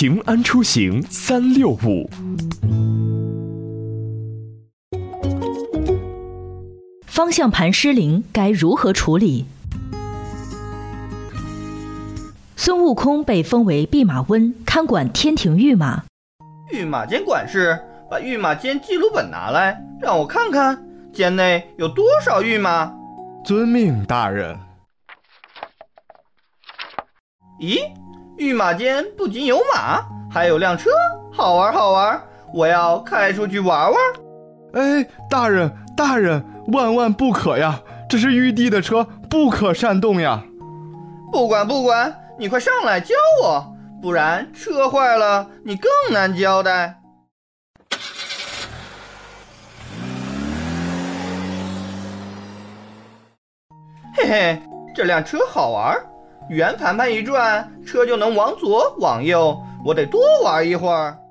平安出行365。 方向盘失灵该如何处理？孙悟空被封为弼马温，看管天庭御马。 御马监管事把御马监记录本拿来，让我看看监内有多少御马。 遵命，大人。 咦，御马监不仅有马，还有辆车，好玩好玩，我要开出去玩玩。 哎，大人，万万不可呀！这是玉帝的车，不可擅动呀！ 不管，你快上来教我，不然车坏了你更难交代。嘿嘿，这辆车好玩，圆盘盘一转，车就能往左往右，我得多玩一会儿。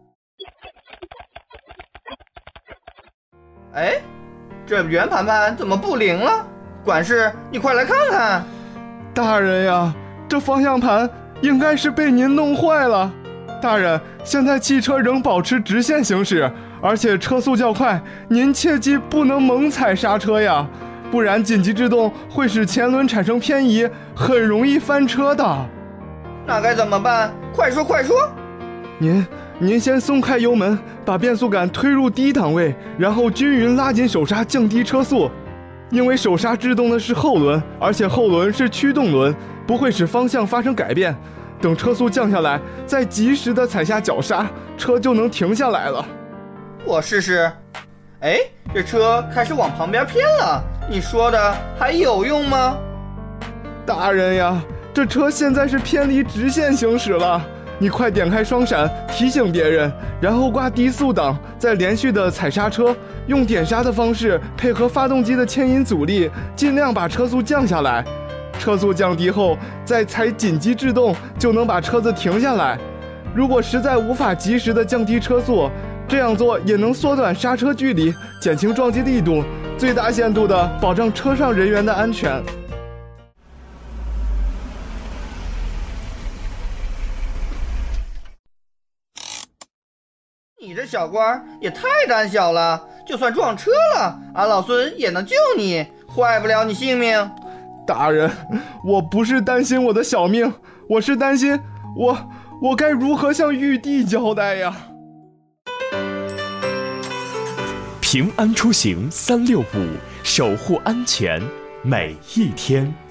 哎，这圆盘盘怎么不灵了？管事，你快来看看。 大人呀，这方向盘应该是被您弄坏了。大人，现在汽车仍保持直线行驶，而且车速较快，您切记不能猛踩刹车呀，不然紧急制动会使前轮产生偏移，很容易翻车的。 那该怎么办？快说！ 您先松开油门，把变速杆推入低档位，然后均匀拉紧手刹，降低车速。因为手刹制动的是后轮，而且后轮是驱动轮，不会使方向发生改变。等车速降下来，再及时的踩下脚刹，车就能停下来了。 我试试。哎，这车开始往旁边偏了，你说的还有用吗？ 大人呀，这车现在是偏离直线行驶了。你快点开双闪提醒别人，然后挂低速档，再连续的踩刹车，用点刹的方式配合发动机的牵引阻力，尽量把车速降下来。车速降低后再踩紧急制动，就能把车子停下来。如果实在无法及时的降低车速，这样做也能缩短刹车距离，减轻撞击力度，最大限度的保障车上人员的安全。 你这小官也太胆小了，就算撞车了，俺老孙也能救你，坏不了你性命。 大人，我不是担心我的小命，我是担心我该如何向玉帝交代呀？ 平安出行365，守护安全每一天。